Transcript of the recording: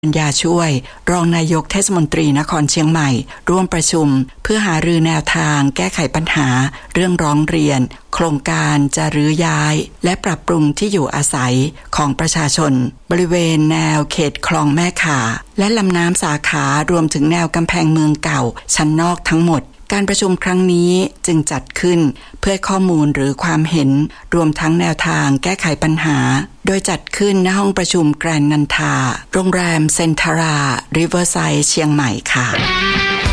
ปัญญาช่วยรองนายกเทศมนตรีนครเชียงใหม่ร่วมประชุมเพื่อหารือแนวทางแก้ไขปัญหาเรื่องร้องเรียนโครงการจะรื้อย้ายและปรับปรุงที่อยู่อาศัยของประชาชนบริเวณแนวเขตคลองแม่ข่าและลำน้ำสาขารวมถึงแนวกำแพงเมืองเก่าชั้นนอกทั้งหมดการประชุมครั้งนี้จึงจัดขึ้นเพื่อข้อมูลหรือความเห็นรวมทั้งแนวทางแก้ไขปัญหาโดยจัดขึ้นณห้องประชุมแกรนด์นันทาโรงแรมเซ็นทราริเวอร์ไซด์เชียงใหม่ค่ะ